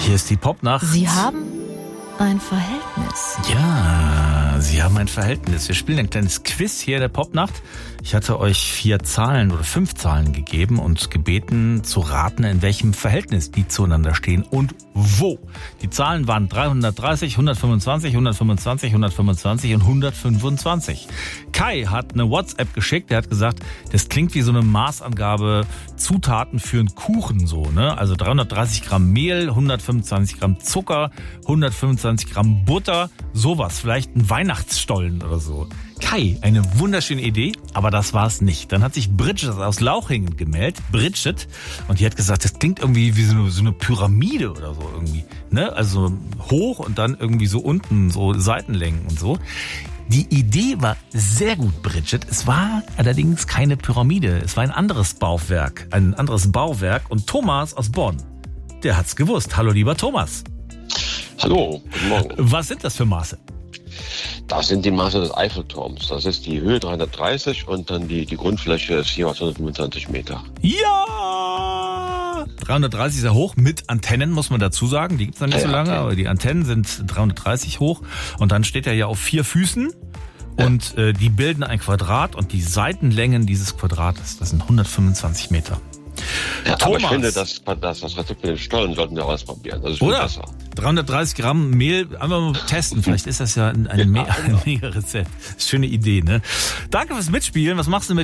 Hier ist die Popnacht. Sie haben ein Verhältnis. Ja, Sie haben ein Verhältnis. Wir spielen ein kleines Quiz hier in der Popnacht. Ich hatte euch 4 Zahlen oder 5 Zahlen gegeben und gebeten zu raten, in welchem Verhältnis die zueinander stehen und wo. Die Zahlen waren 330, 125, 125, 125 und 125. Kai hat eine WhatsApp geschickt, der hat gesagt, das klingt wie so eine Maßangabe Zutaten für einen Kuchen so, ne? Also 330 Gramm Mehl, 125 Gramm Zucker, 125 Gramm Butter, sowas, vielleicht ein Weihnachtsstollen oder so. Kai, eine wunderschöne Idee, aber das war's nicht. Dann hat sich Bridget aus Lauchingen gemeldet, Bridget, und die hat gesagt, das klingt irgendwie wie so eine Pyramide oder so irgendwie, ne? Also hoch und dann irgendwie so unten, so Seitenlängen und so. Die Idee war sehr gut, Bridget. Es war allerdings keine Pyramide. Es war ein anderes Bauwerk. Und Thomas aus Bonn, der hat's gewusst. Hallo, lieber Thomas. Hallo, guten Morgen. Was sind das für Maße? Das sind die Maße des Eiffelturms. Das ist die Höhe 330 und dann die Grundfläche ist 425 Meter. Ja! 330 ist ja hoch, mit Antennen, muss man dazu sagen. Die gibt's noch nicht so lange, aber die Antennen sind 330 hoch. Und dann steht er ja auf 4 Füßen. Und die bilden ein Quadrat und die Seitenlängen dieses Quadrates, das sind 125 Meter. Ja, Thomas. aber ich finde, das Rezept mit den Stollen sollten wir ausprobieren. Das ist viel besser. 330 Gramm Mehl, einfach mal testen. Vielleicht ist das ja ein Mega-Rezept. Schöne Idee, ne? Danke fürs Mitspielen. Was machst du mit